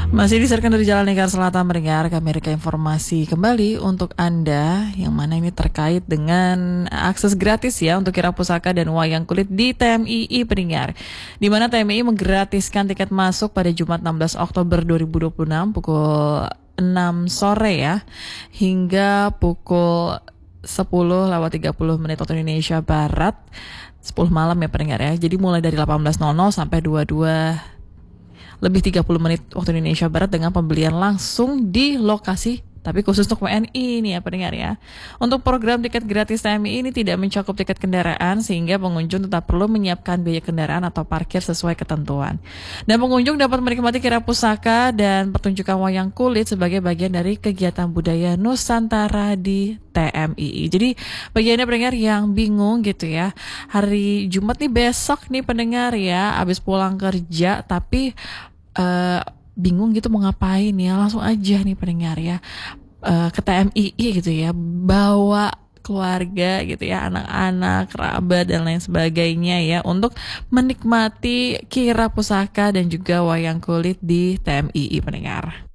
Masih diserkan dari Jalan Lingkar Selatan mendengar kami reka informasi kembali untuk Anda yang mana ini terkait dengan akses gratis ya untuk kirap pusaka dan wayang kulit di TMII pendengar. Di mana TMII menggratiskan tiket masuk pada Jumat 16 Oktober 2026 pukul 6 sore ya hingga pukul 10:30 waktu Indonesia Barat 10 malam ya pendengar ya. Jadi mulai dari 18.00 sampai 22 lebih 30 menit waktu Indonesia Barat dengan pembelian langsung di lokasi tapi khusus untuk WNI nih ya pendengar ya. Untuk program tiket gratis TMI ini tidak mencakup tiket kendaraan sehingga pengunjung tetap perlu menyiapkan biaya kendaraan atau parkir sesuai ketentuan. Dan pengunjung dapat menikmati kirap pusaka dan pertunjukan wayang kulit sebagai bagian dari kegiatan budaya Nusantara di TMII. Jadi bagiannya pendengar yang bingung gitu ya. Hari Jumat nih besok nih pendengar ya, abis pulang kerja tapi bingung gitu mau ngapain ya, langsung aja nih pendengar ya ke TMII gitu ya, bawa keluarga gitu ya, anak-anak, kerabat dan lain sebagainya ya untuk menikmati kirap pusaka dan juga wayang kulit di TMII pendengar.